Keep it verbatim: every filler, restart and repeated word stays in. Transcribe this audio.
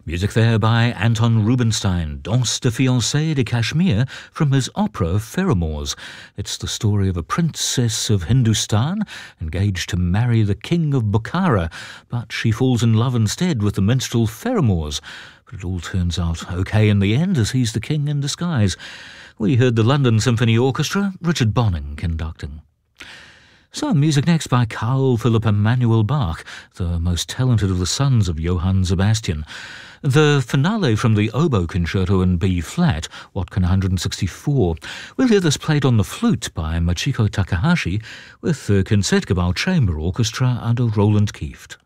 Music there by Anton Rubinstein, Danse de Fiancée de Cashmere, from his opera Pheromours. It's the story of a princess of Hindustan engaged to marry the king of Bukhara, but she falls in love instead with the minstrel Pheromours. But it all turns out okay in the end, as he's the king in disguise. We heard the London Symphony Orchestra, Richard Bonning conducting. So, music next by Carl Philipp Emanuel Bach, the most talented of the sons of Johann Sebastian. The finale from the Oboe Concerto in B-flat, Watkin one hundred sixty-four. We'll hear this played on the flute by Machiko Takahashi with the Concertgebouw Chamber Orchestra under Roland Kieft.